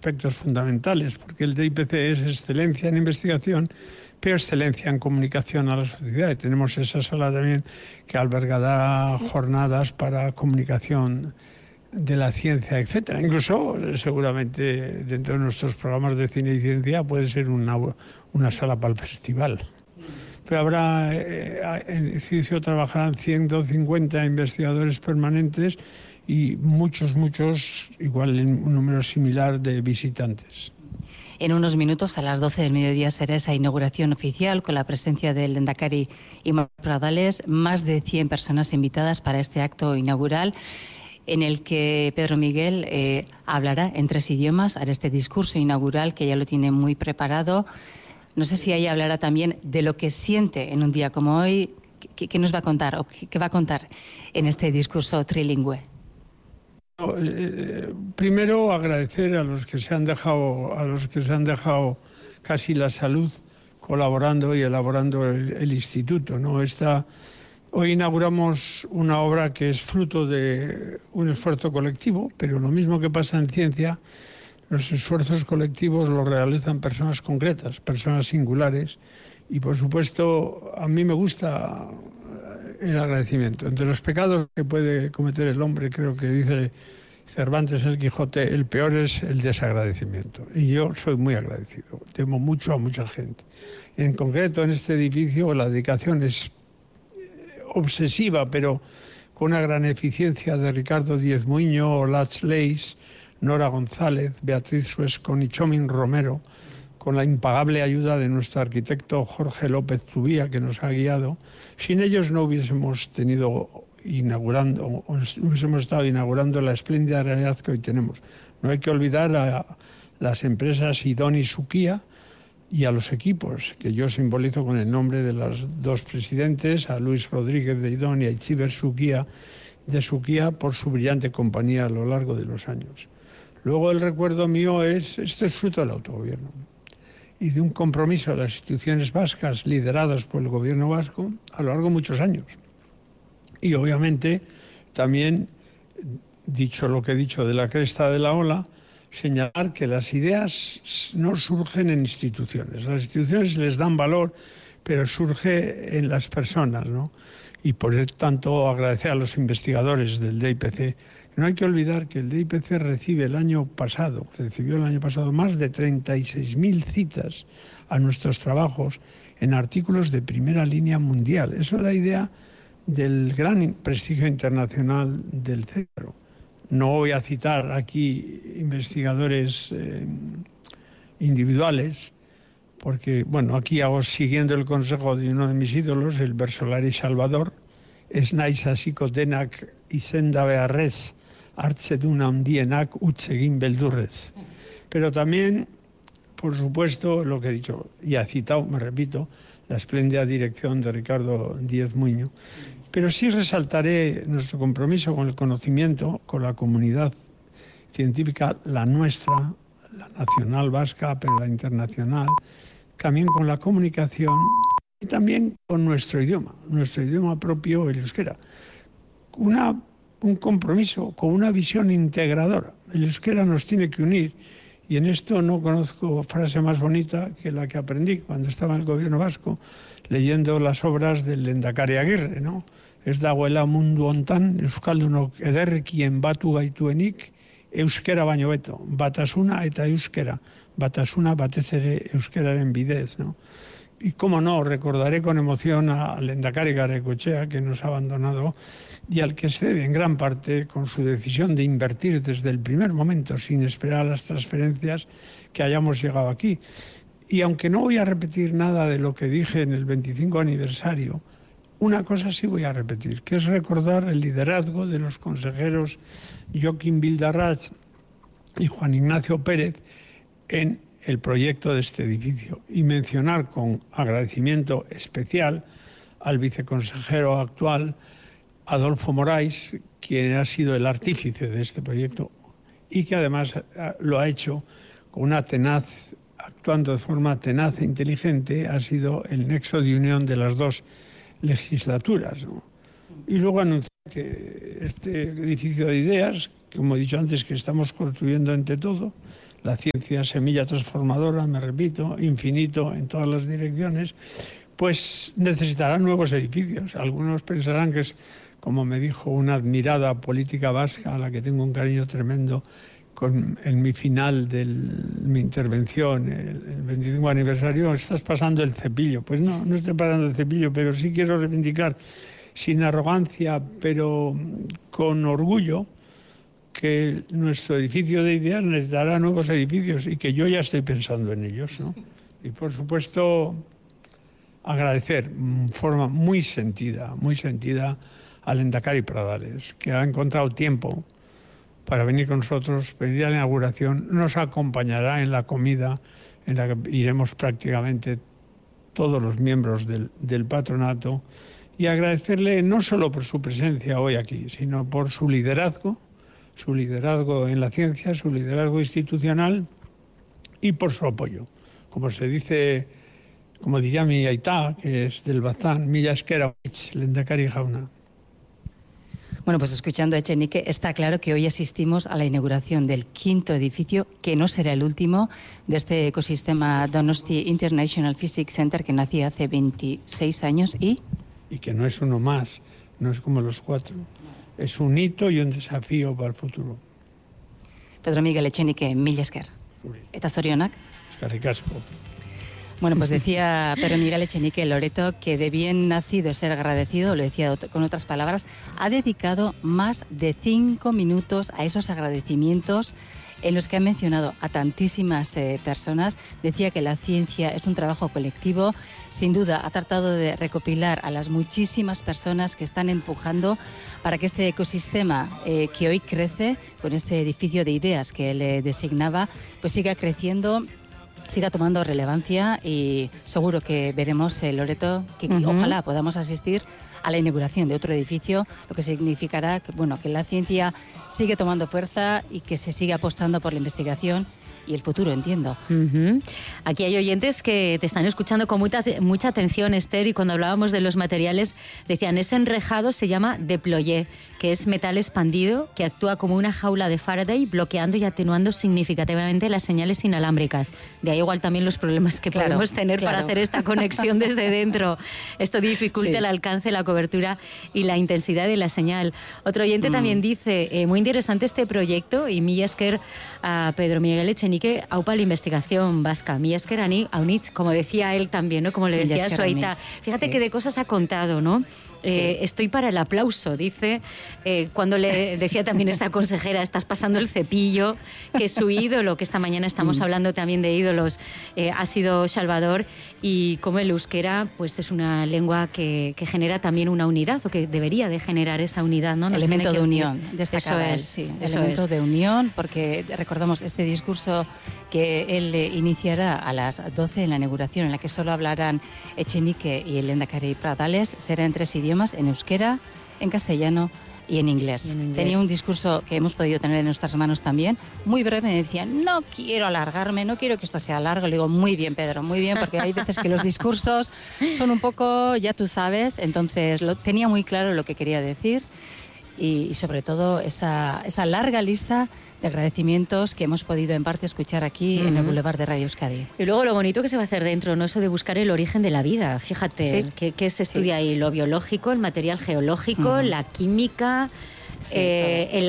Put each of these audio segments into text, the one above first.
aspectos fundamentales, porque el DIPC es excelencia en investigación, pero excelencia en comunicación a la sociedad. Y tenemos esa sala también que albergará jornadas para comunicación de la ciencia, etcétera. Incluso, seguramente, dentro de nuestros programas de cine y ciencia puede ser una sala para el festival. Pero habrá, en CICIO trabajarán 150 investigadores permanentes y muchos, igual en un número similar de visitantes. En unos minutos, a las 12 del mediodía, será esa inauguración oficial con la presencia del Lehendakari Imaz Pradales. Más de 100 personas invitadas para este acto inaugural, en el que Pedro Miguel hablará en 3 idiomas, hará este discurso inaugural que ya lo tiene muy preparado. No sé si ella hablará también de lo que siente en un día como hoy. ¿Qué nos va a contar o qué va a contar en este discurso trilingüe? Primero agradecer a los que se han dejado casi la salud colaborando y elaborando el instituto, ¿no? Hoy inauguramos una obra que es fruto de un esfuerzo colectivo, pero lo mismo que pasa en ciencia, los esfuerzos colectivos los realizan personas concretas, personas singulares, y por supuesto a mí me gusta el agradecimiento. Entre los pecados que puede cometer el hombre, creo que dice Cervantes en el Quijote, el peor es el desagradecimiento. Y yo soy muy agradecido, temo mucho a mucha gente. En concreto, en este edificio, la dedicación es obsesiva, pero con una gran eficiencia, de Ricardo Díez Muiño, Olaz Leis, Nora González, Beatriz Suescon y Chomin Romero, con la impagable ayuda de nuestro arquitecto Jorge López Zubía, que nos ha guiado. Sin ellos no hubiésemos estado inaugurando la espléndida realidad que hoy tenemos. No hay que olvidar a las empresas Idoni y Suquía y a los equipos, que yo simbolizo con el nombre de los 2 presidentes, a Luis Rodríguez de Idoni y a Itziber Suquía de Suquía, por su brillante compañía a lo largo de los años. Luego el recuerdo mío esto es fruto del autogobierno y de un compromiso de las instituciones vascas lideradas por el gobierno vasco a lo largo de muchos años. Y obviamente también, dicho lo que he dicho de la cresta de la ola, señalar que las ideas no surgen en instituciones. Las instituciones les dan valor, pero surge en las personas, ¿no? Y por tanto agradecer a los investigadores del DIPC. No hay que olvidar que el DIPC recibió el año pasado más de 36.000 citas a nuestros trabajos en artículos de primera línea mundial. Eso da idea del gran prestigio internacional del centro. No voy a citar aquí investigadores individuales, porque, bueno, aquí hago siguiendo el consejo de uno de mis ídolos, el Bersolari Salvador, ez naiz hasiko denak izenda beharrez, hartzeduna handienak utz egin beldurrez. Pero también, por supuesto, lo que he dicho, y ha citado, me repito, la espléndida dirección de Ricardo Díez Muiño. Pero sí resaltaré nuestro compromiso con el conocimiento, con la comunidad científica, la nuestra, la nacional vasca, pero la internacional, también con la comunicación y también con nuestro idioma propio, el euskera. Un compromiso con una visión integradora. El euskera nos tiene que unir, y en esto no conozco frase más bonita que la que aprendí cuando estaba en el gobierno vasco, leyendo las obras del Lehendakari Aguirre, ¿no? Ez dagoela mundu hontan euskaldunok ederrekien batu gaituenik euskera baino beto, batasuna eta euskera, batasuna batez ere euskeraren bidez, ¿no? Y cómo no, recordaré con emoción al Lehendakari Garaikoetxea, que nos ha abandonado y al que se debe en gran parte con su decisión de invertir desde el primer momento, sin esperar a las transferencias, que hayamos llegado aquí. Y aunque no voy a repetir nada de lo que dije en el 25 aniversario, una cosa sí voy a repetir, que es recordar el liderazgo de los consejeros Joaquín Bildarratz y Juan Ignacio Pérez en el proyecto de este edificio, y mencionar con agradecimiento especial al viceconsejero actual, Adolfo Morais, quien ha sido el artífice de este proyecto y que además lo ha hecho con una actuando de forma tenaz e inteligente, ha sido el nexo de unión de las 2 legislaturas, ¿no? Y luego anunciar que este edificio de ideas, como he dicho antes, que estamos construyendo entre todos, la ciencia, semilla transformadora, me repito, infinito en todas las direcciones, pues necesitará nuevos edificios. Algunos pensarán que es, como me dijo una admirada política vasca, a la que tengo un cariño tremendo, en mi final de mi intervención, el 25 aniversario, estás pasando el cepillo. Pues no, no estoy pasando el cepillo, pero sí quiero reivindicar, sin arrogancia, pero con orgullo, que nuestro edificio de ideas necesitará nuevos edificios y que yo ya estoy pensando en ellos, ¿no? Y por supuesto, agradecer de forma muy sentida al Endacari Pradales, que ha encontrado tiempo para venir con nosotros, pedir a la inauguración, nos acompañará en la comida, en la que iremos prácticamente todos los miembros del patronato, y agradecerle no solo por su presencia hoy aquí, sino por su liderazgo en la ciencia, su liderazgo institucional y por su apoyo. Como se dice, como diría mi aitá, que es del Bazán, mila eskera Lehendakari jauna. Bueno, pues escuchando a Echenique, está claro que hoy asistimos a la inauguración del 5º edificio, que no será el último, de este ecosistema Donosti International Physics Center, que nacía hace 26 años y que no es uno más, no es como los 4. Es un hito y un desafío para el futuro. Pedro Miguel Echenique, mila esker. Eta zorionak. Eskerrik asko. Bueno, pues decía Pedro Miguel Echenique Loreto que de bien nacido es ser agradecido, lo decía con otras palabras, ha dedicado más de 5 minutos a esos agradecimientos en los que ha mencionado a tantísimas personas. Decía que la ciencia es un trabajo colectivo. Sin duda ha tratado de recopilar a las muchísimas personas que están empujando para que este ecosistema que hoy crece, con este edificio de ideas que él designaba, pues siga creciendo, siga tomando relevancia, y seguro que veremos, Loreto, que ojalá podamos asistir a la inauguración de otro edificio, lo que significará que, bueno, que la ciencia sigue tomando fuerza y que se sigue apostando por la investigación y el futuro, entiendo. Aquí hay oyentes que te están escuchando con mucha atención, Esther, y cuando hablábamos de los materiales decían, ese enrejado se llama deployé, que es metal expandido que actúa como una jaula de Faraday, bloqueando y atenuando significativamente las señales inalámbricas. De ahí igual también los problemas que podemos tener para hacer esta conexión desde dentro. Esto dificulta el alcance, la cobertura y la intensidad de la señal. Otro oyente también dice, muy interesante este proyecto, y mila esker a Pedro Miguel Echenique, aupa la investigación vasca, mila esker ani aunitz, como decía él también, ¿no? Como le decía a su aita. Fíjate que de cosas ha contado, ¿no? Estoy para el aplauso, dice, cuando le decía también esa consejera, estás pasando el cepillo, que su ídolo, que esta mañana estamos hablando también de ídolos, ha sido Salvador, y como el euskera pues es una lengua que genera también una unidad, o que debería de generar esa unidad, ¿no? Elemento de unión, destacada. Eso es, elemento de unión, porque recordamos este discurso que él iniciará a las 12 en la inauguración, en la que solo hablarán Echenique y el Endacari Pradales, será en 3 idiomas, en euskera, en castellano y en inglés. Tenía un discurso que hemos podido tener en nuestras manos también, muy breve. Me decía, no quiero alargarme, no quiero que esto sea largo. Le digo, muy bien, Pedro, muy bien, porque hay veces que los discursos son un poco, ya tú sabes. Entonces tenía muy claro lo que quería decir, y sobre todo esa larga lista de agradecimientos que hemos podido en parte escuchar aquí en el Boulevard de Radio Euskadi. Y luego lo bonito que se va a hacer dentro, ¿no? Eso de buscar el origen de la vida. Fíjate, que se estudia ahí lo biológico, el material geológico, la química, el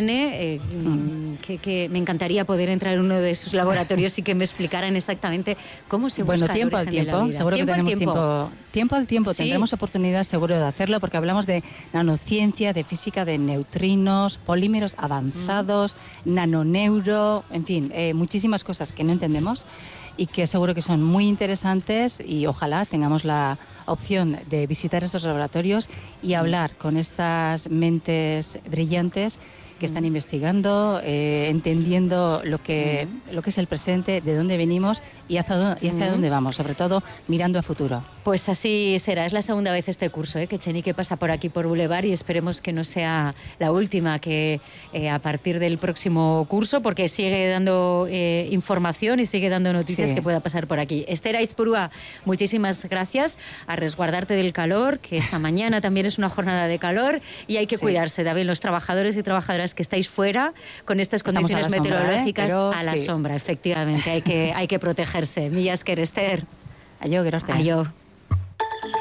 ADN, que me encantaría poder entrar en uno de sus laboratorios y que me explicaran exactamente cómo se busca el origen de la vida. Seguro que tenemos tiempo al tiempo. Sí. Tendremos oportunidad seguro de hacerlo, porque hablamos de nanociencia, de física de neutrinos, polímeros avanzados, nanoneuro, en fin, muchísimas cosas que no entendemos y que seguro que son muy interesantes, y ojalá tengamos la opción de visitar esos laboratorios y hablar con estas mentes brillantes que están investigando, entendiendo lo que es el presente, de dónde venimos y hacia dónde vamos, sobre todo mirando a futuro. Pues así será. Es la segunda vez este curso, que Echenique pasa por aquí, por Boulevard, y esperemos que no sea la última, que a partir del próximo curso, porque sigue dando información y sigue dando noticias, que pueda pasar por aquí. Esther Aizpurua, muchísimas gracias. A resguardarte del calor, que esta mañana también es una jornada de calor, y hay que cuidarse también los trabajadores y trabajadoras las que estáis fuera, con estas condiciones meteorológicas, a la sombra, efectivamente. Hay que protegerse. Mila esker, Ester. Aio, gerarte. Aio.